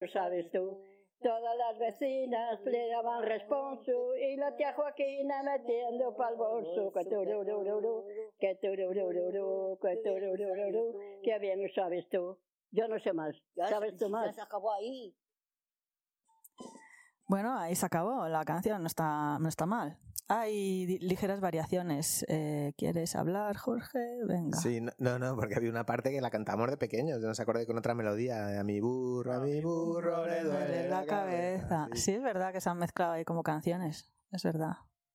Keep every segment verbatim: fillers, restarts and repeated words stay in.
sabes tú. Todas las vecinas le daban responso y la tía Joaquina metiendo pa'l bolso. Que tururururu, que tururururu, que tururururu. Qué bien lo sabes tú. Yo no sé más. ¿Sabes tú más? Ya se acabó ahí. Bueno, ahí se acabó. La canción no está, no está mal. Hay ligeras variaciones. Eh, ¿Quieres hablar, Jorge? Venga. Sí, no, no, porque había una parte que la cantamos de pequeños. Yo no se acordé con otra melodía. A mi burro, a mi burro le duele la cabeza. cabeza. Sí. sí, es verdad que se han mezclado ahí como canciones. Es verdad.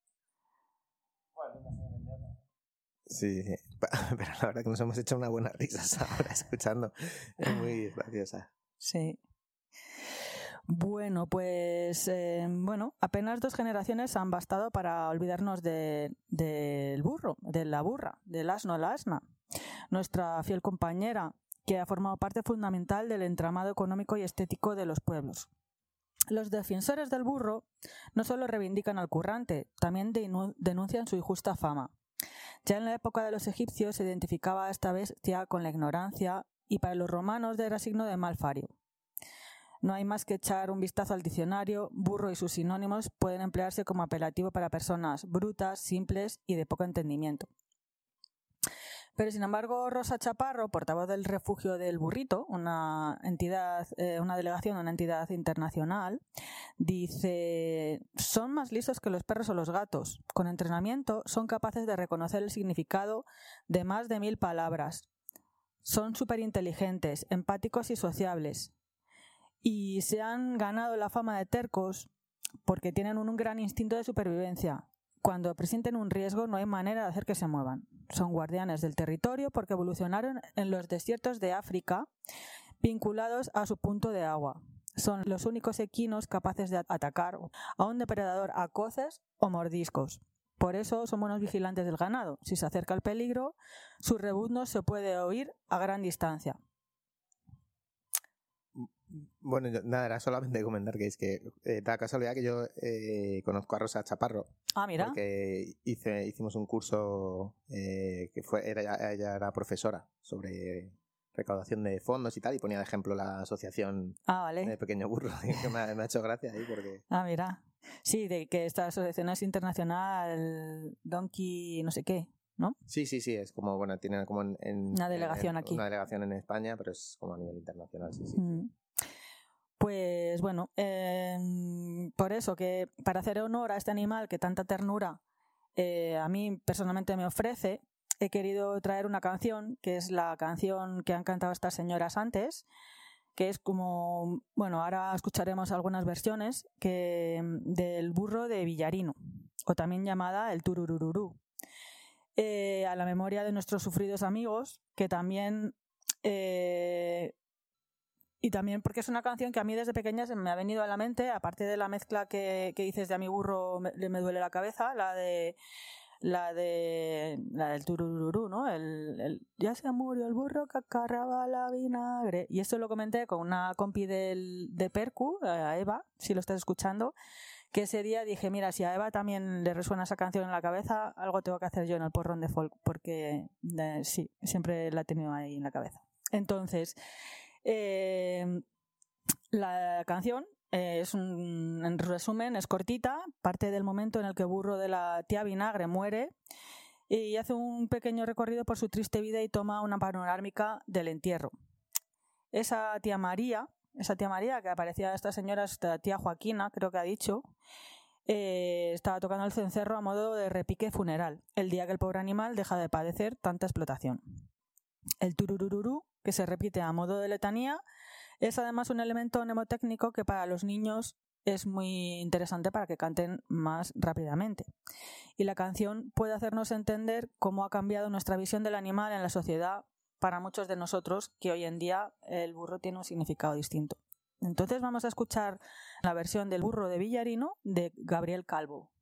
Sí, pero la verdad que nos hemos hecho una buena risa ahora escuchando. Es muy graciosa. Sí. Bueno, pues eh, bueno, apenas dos generaciones han bastado para olvidarnos del de, de burro, de la burra, del asno, la asna, nuestra fiel compañera, que ha formado parte fundamental del entramado económico y estético de los pueblos. Los defensores del burro no solo reivindican al currante, también denuncian su injusta fama. Ya en la época de los egipcios se identificaba esta bestia con la ignorancia y para los romanos era signo de mal fario. No hay más que echar un vistazo al diccionario. Burro y sus sinónimos pueden emplearse como apelativo para personas brutas, simples y de poco entendimiento. Pero sin embargo, Rosa Chaparro, portavoz del Refugio del Burrito, una entidad, eh, una delegación de una entidad internacional, dice: son más listos que los perros o los gatos. Con entrenamiento son capaces de reconocer el significado de más de mil palabras. Son superinteligentes, empáticos y sociables. Y se han ganado la fama de tercos porque tienen un, un gran instinto de supervivencia. Cuando presienten un riesgo no hay manera de hacer que se muevan. Son guardianes del territorio porque evolucionaron en los desiertos de África vinculados a su punto de agua. Son los únicos equinos capaces de atacar a un depredador a coces o mordiscos. Por eso son buenos vigilantes del ganado. Si se acerca el peligro, su rebuzno se puede oír a gran distancia. Bueno, yo, nada, era solamente comentar que es que eh, da casualidad que yo eh, conozco a Rosa Chaparro. Ah, mira. Porque hice, hicimos un curso eh, que fue era, ella era profesora sobre recaudación de fondos y tal, y ponía de ejemplo la asociación ah, vale. de Pequeño Burro, que me ha, me ha hecho gracia ahí porque... Ah, mira. Sí, de que esta asociación es internacional, Donkey no sé qué, ¿no? Sí, sí, sí, es como, bueno, tiene como en... en una delegación en, aquí. Una delegación en España, pero es como a nivel internacional, sí, sí. Mm. Pues bueno, eh, por eso que para hacer honor a este animal que tanta ternura eh, a mí personalmente me ofrece, he querido traer una canción, que es la canción que han cantado estas señoras antes, que es como, bueno, ahora escucharemos algunas versiones que, del burro de Villarino, o también llamada el tururururú, eh, a la memoria de nuestros sufridos amigos, que también... Eh, Y también porque es una canción que a mí desde pequeña se me ha venido a la mente, aparte de la mezcla que, que dices de a mi burro me, me duele la cabeza, la de la de la del turururú, ¿no? El, el ya se murió el burro que acarraba la vinagre. Y esto lo comenté con una compi del, de Percu, a Eva, si lo estás escuchando, que ese día dije, mira, si a Eva también le resuena esa canción en la cabeza, algo tengo que hacer yo en el porrón de folk, porque eh, sí, siempre la he tenido ahí en la cabeza. Entonces... Eh, la canción eh, es un, en resumen, es cortita, parte del momento en el que el burro de la tía Vinagre muere y hace un pequeño recorrido por su triste vida y toma una panorámica del entierro. Esa tía María, esa tía María que aparecía esta señora, esta tía Joaquina, creo que ha dicho, eh, estaba tocando el cencerro a modo de repique funeral, el día que el pobre animal deja de padecer tanta explotación. El tururururú, que se repite a modo de letanía, es además un elemento mnemotécnico que para los niños es muy interesante para que canten más rápidamente. Y la canción puede hacernos entender cómo ha cambiado nuestra visión del animal en la sociedad para muchos de nosotros, que hoy en día el burro tiene un significado distinto. Entonces vamos a escuchar la versión del burro de Villarino de Gabriel Calvo.